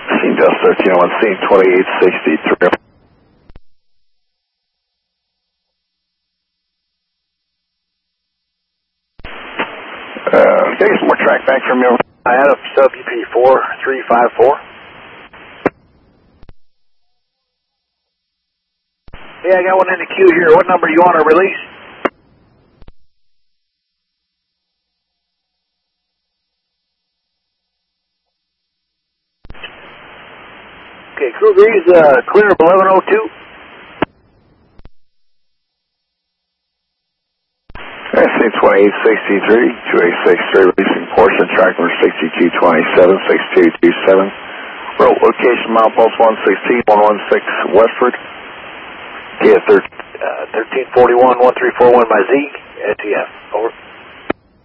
Scene Delta 1301, scene 2863. Get some more track back from you. I had a WP4354. Yeah, I got one in the queue here. What number do you want to release? Okay, Crew Breeze, clear of 1102. Scene 2863, 2863, releasing portion, track number 6227, 6227. Road location, Mount Pulse 116, 116 Westford. Yeah, 1341, 1341 by Zeke, STF. Over.